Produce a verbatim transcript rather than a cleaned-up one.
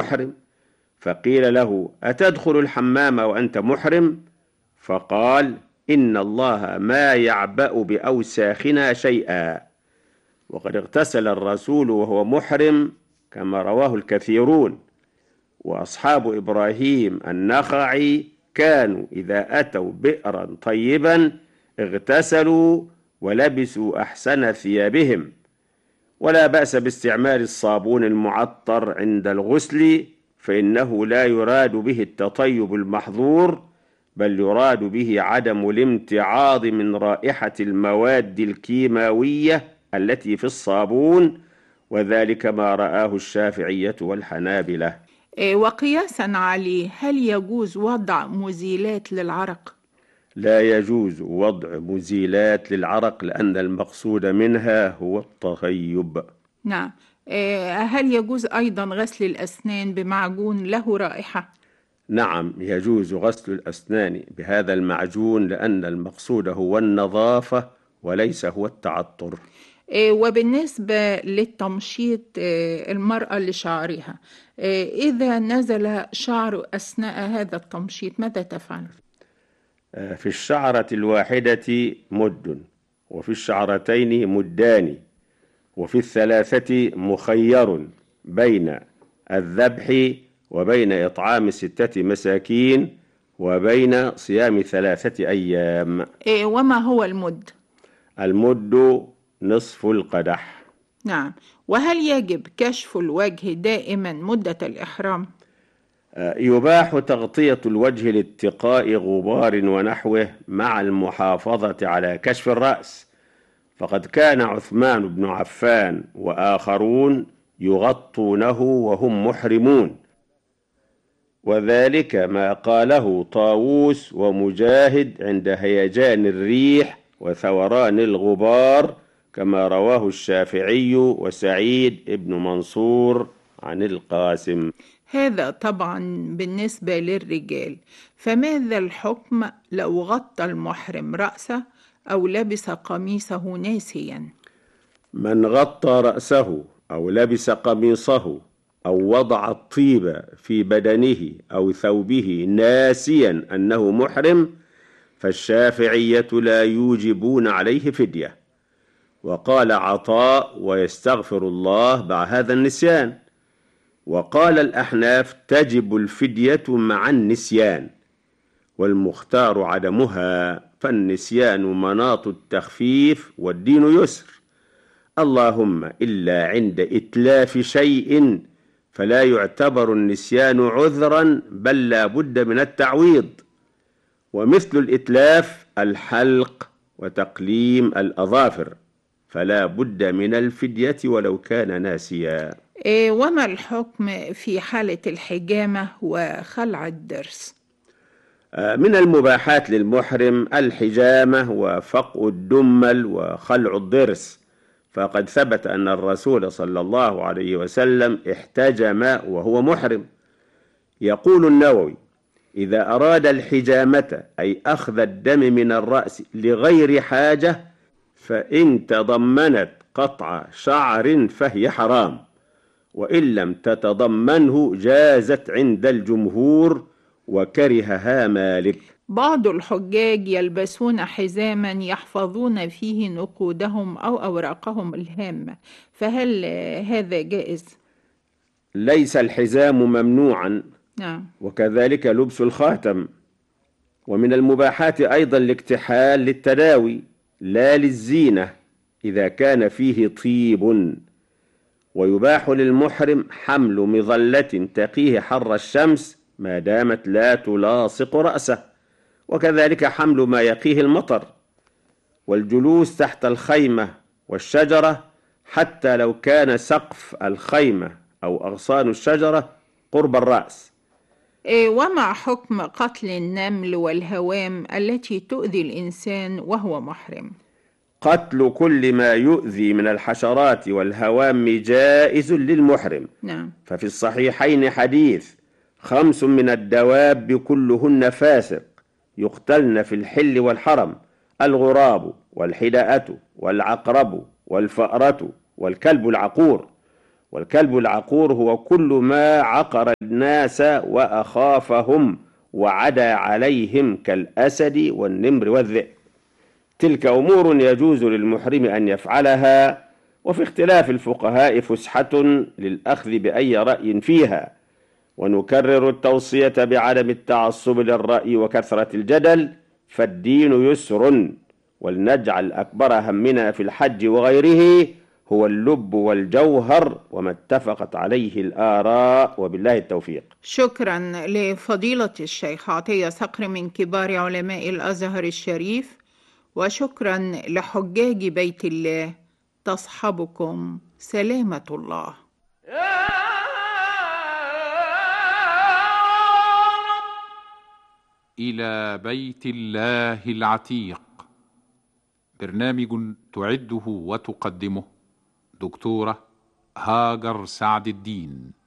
محرم، فقيل له: أتدخل الحمام وأنت محرم؟ فقال: إن الله ما يعبأ بأوساخنا شيئا. وقد اغتسل الرسول وهو محرم كما رواه الكثيرون. وأصحاب إبراهيم النخعي كانوا إذا أتوا بئرا طيبا اغتسلوا ولبسوا أحسن ثيابهم. ولا بأس باستعمال الصابون المعطر عند الغسل، فإنه لا يراد به التطيب المحظور، بل يراد به عدم الامتعاض من رائحة المواد الكيماوية التي في الصابون، وذلك ما رآه الشافعية والحنابلة. وقياسا عليه، هل يجوز وضع مزيلات للعرق؟ لا يجوز وضع مزيلات للعرق، لأن المقصود منها هو التطيب. نعم. هل يجوز أيضا غسل الأسنان بمعجون له رائحة؟ نعم، يجوز غسل الأسنان بهذا المعجون، لأن المقصود هو النظافة وليس هو التعطر. وبالنسبة للتمشيط المرأة لشعرها، إذا نزل شعر أثناء هذا التمشيط ماذا تفعل؟ في الشعرة الواحدة مد، وفي الشعرتين مدان، وفي الثلاثة مخير بين الذبح وبين إطعام ستة مساكين وبين صيام ثلاثة أيام. وما هو المد؟ المد نصف القدح. نعم. وهل يجب كشف الوجه دائما مدة الإحرام؟ يباح تغطية الوجه لاتقاء غبار ونحوه مع المحافظة على كشف الرأس، فقد كان عثمان بن عفان وآخرون يغطونه وهم محرمون، وذلك ما قاله طاووس ومجاهد عند هيجان الريح وثوران الغبار، كما رواه الشافعي وسعيد بن منصور عن القاسم. هذا طبعا بالنسبة للرجال، فماذا الحكم لو غطى المحرم رأسه أو لبس قميصه ناسيا؟ من غطى رأسه أو لبس قميصه أو وضع الطيب في بدنه أو ثوبه ناسيا أنه محرم، فالشافعية لا يوجبون عليه فدية. وقال عطاء: ويستغفر الله بعد هذا النسيان. وقال الأحناف: تجب الفدية مع النسيان، والمختار عدمها، فالنسيان مناط التخفيف والدين يسر، اللهم إلا عند إتلاف شيء فلا يعتبر النسيان عذرا، بل لا بد من التعويض. ومثل الإتلاف الحلق وتقليم الأظافر، فلا بد من الفدية ولو كان ناسيا. وما الحكم في حالة الحجامة وخلع الضرس؟ من المباحات للمحرم الحجامة وفقء الدمل وخلع الضرس، فقد ثبت أن الرسول صلى الله عليه وسلم احتجم وهو محرم. يقول النووي: إذا أراد الحجامة أي أخذ الدم من الرأس لغير حاجة، فإن تضمنت قطع شعر فهي حرام، وإن لم تتضمنه جازت عند الجمهور، وكرهها مالك. بعض الحجاج يلبسون حزاما يحفظون فيه نقودهم أو أوراقهم الهامة، فهل هذا جائز؟ ليس الحزام ممنوعا، نعم. وكذلك لبس الخاتم. ومن المباحات أيضا الاكتحال للتداوي لا للزينة إذا كان فيه طيب. ويباح للمحرم حمل مظلة تقيه حر الشمس ما دامت لا تلاصق رأسه، وكذلك حمل ما يقيه المطر، والجلوس تحت الخيمة والشجرة حتى لو كان سقف الخيمة أو أغصان الشجرة قرب الرأس. ومع حكم قتل النمل والهوام التي تؤذي الإنسان وهو محرم؟ قتل كل ما يؤذي من الحشرات والهوام جائز للمحرم. نعم. ففي الصحيحين حديث: خمس من الدواب كلهن فاسق يقتلن في الحل والحرم: الغراب والحداءة والعقرب والفأرة والكلب العقور. والكلب العقور هو كل ما عقر الناس وأخافهم وعدا عليهم كالأسد والنمر والذئب. تلك أمور يجوز للمحرم أن يفعلها، وفي اختلاف الفقهاء فسحة للأخذ بأي رأي فيها. ونكرر التوصية بعدم التعصب للرأي وكثرة الجدل، فالدين يسر، ولنجعل أكبر همنا في الحج وغيره هو اللب والجوهر وما اتفقت عليه الآراء، وبالله التوفيق. شكرا لفضيلة الشيخ عطية صقر من كبار علماء الأزهر الشريف، وشكرا لحجاج بيت الله. تصحبكم سلامة الله. إلى بيت الله العتيق، برنامج تعده وتقدمه دكتورة هاجر سعد الدين.